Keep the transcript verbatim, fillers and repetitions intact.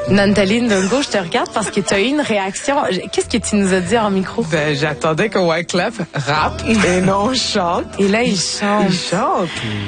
Nantaline Dungo, je te regarde parce que tu as eu une réaction. Qu'est-ce que tu nous as dit en micro? Ben, j'attendais que Wyclef rappe et non chante. Et là, il chante. Il chante.